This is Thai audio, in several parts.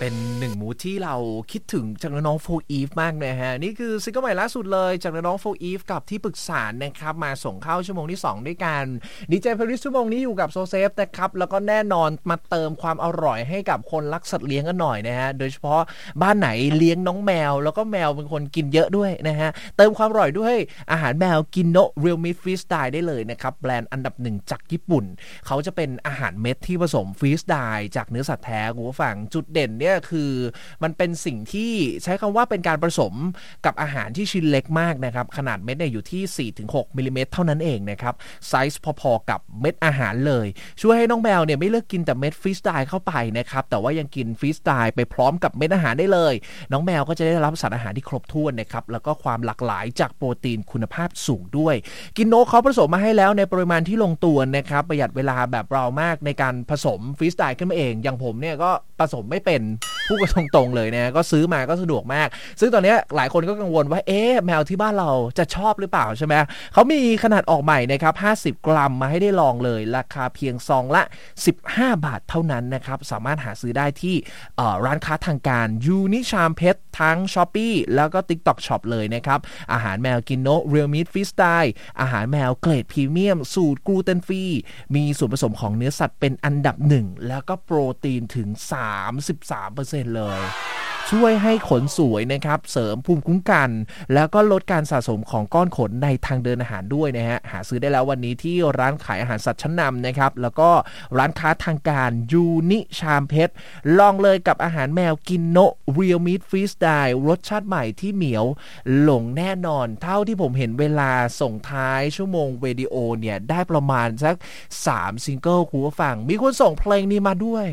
เป็นหนึ่งมูดที่เราคิดถึงจากน้องโฟอีฟมากนะฮะนี่คือซิงเกิลใหม่ล่าสุดเลยจากน้องโฟอีฟกับที่ปรึกษานะครับมาส่งเข้าชั่วโมงที่2ด้วยกันดีเจเพลิสชั่วโมงนี้อยู่กับโซเซฟนะครับแล้วก็แน่นอนมาเติมความอร่อยให้กับคนรักสัตว์เลี้ยงกันหน่อยนะฮะโดยเฉพาะบ้านไหนเลี้ยงน้องแมวแล้วก็แมวเป็นคนกินเยอะด้วยนะฮะเติมความอร่อยด้วยอาหารแมวกินโนะเรียลมิทฟรีสไตล์ได้เลยนะครับแบรนด์อันดับ1จากญี่ปุ่นเขาจะเป็นอาหารเม็ดที่ผสมฟรีสไตล์จากเนื้อสัตว์แท้คุณผู้ฟังจุดเด่นเนี่ยคือมันเป็นสิ่งที่ใช้คำว่าเป็นการผสมกับอาหารที่ชิ้นเล็กมากนะครับขนาดเม็ดเนี่ยอยู่ที่ 4-6 มิลลิเมตรเท่านั้นเองนะครับไซส์พอๆกับเม็ดอาหารเลยช่วยให้น้องแมวเนี่ยไม่เลือกกินแต่เม็ดฟรีสไตล์เข้าไปนะครับแต่ว่ายังกินฟรีสไตล์ไปพร้อมกับเม็ดอาหารได้เลยน้องแมวก็จะได้รับสารอาหารที่ครบถ้วนนะครับแล้วก็ความหลากหลายจากโปรตีนคุณภาพสูงด้วยกินโนเขาผสมมาให้แล้วในปริมาณที่ลงตัวนะครับประหยัดเวลาแบบเรามากในการผสมฟรีสไตล์ขึ้นมาเองอย่างผมเนี่ยก็ผสมไม่เป็นพูดกันตรงๆเลยนะก็ซื้อมาก็สะดวกมากซึ่งตอนนี้หลายคนก็กังวลว่าแมวที่บ้านเราจะชอบหรือเปล่าใช่ไหมเขามีขนาดออกใหม่นะครับ50 กรัมมาให้ได้ลองเลยราคาเพียงซองละ15 บาทเท่านั้นนะครับสามารถหาซื้อได้ที่ร้านค้าทางการยูนิชามเพชรทั้ง Shopee แล้วก็ TikTok Shop เลยนะครับอาหารแมวกินโนะเรียลมิทฟรีสไตล์อาหารแมวเกรดพรีเมียมสูตรกลูเตนฟรีมีส่วนผสมของเนื้อสัตว์เป็นอันดับ1แล้วก็โปรตีนถึง 33% เลยช่วยให้ขนสวยนะครับเสริมภูมิคุ้มกันแล้วก็ลดการสะสมของก้อนขนในทางเดินอาหารด้วยนะฮะหาซื้อได้แล้ววันนี้ที่ร้านขายอาหารสัตว์ชั้นนำนะครับแล้วก็ร้านค้าทางการยูนิชามเพชรลองเลยกับอาหารแมวกินโนะเรียลมิทฟรีสไตล์รสชาติใหม่ที่เหมียวหลงแน่นอนเท่าที่ผมเห็นเวลาส่งท้ายชั่วโมงวิดีโอเนี่ยได้ประมาณสัก3 ซิงเกิลคุณผู้ฟังมีคนส่งเพลงนี้มาด้วย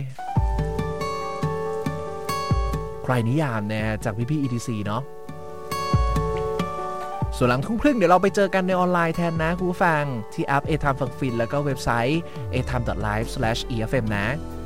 ใครนิยามนะจากพี่ๆ ETC เนาะส่วนหลังทุ่มครึ่งเดี๋ยวเราไปเจอกันในออนไลน์แทนนะคุณผู้ฟังที่แอป A-Time ฟังฟินแล้วก็เว็บไซต์ atime.live/efm นะ